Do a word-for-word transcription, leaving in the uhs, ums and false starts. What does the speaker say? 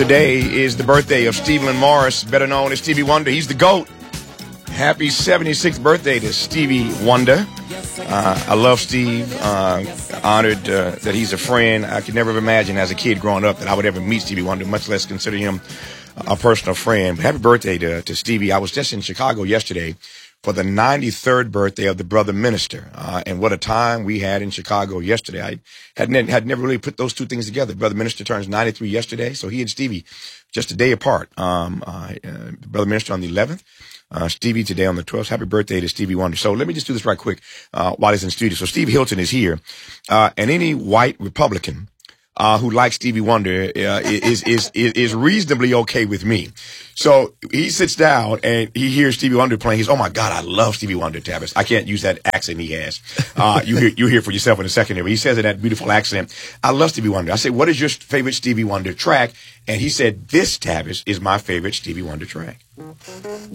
Today is the birthday of Stephen Morris, better known as Stevie Wonder. He's the GOAT. Happy seventy-sixth birthday to Stevie Wonder. Uh, I love Steve. Uh, honored uh, that he's a friend. I could never have imagined as a kid growing up that I would ever meet Stevie Wonder, much less consider him a personal friend. But happy birthday to, to Stevie. I was just in Chicago yesterday for the ninety-third birthday of the brother minister. Uh, and what a time we had in Chicago yesterday. I had, ne- had never really put those two things together. Brother minister turns ninety-three yesterday, so he and Stevie just a day apart. Um, uh, uh, brother minister on the eleventh. Uh, Stevie today on the twelfth. Happy birthday to Stevie Wonder. So let me just do this right quick, uh, while he's in the studio. So Steve Hilton is here. Uh, and any white Republican, uh, who likes Stevie Wonder, uh, is, is, is, is reasonably okay with me. So he sits down and he hears Stevie Wonder playing. He's, oh my God, I love Stevie Wonder, Tavis. I can't use that accent he has. Uh, you hear, you hear for yourself in a second here, but he says in that beautiful accent, I love Stevie Wonder. I said, what is your favorite Stevie Wonder track? And he said, this, Tavis, is my favorite Stevie Wonder track.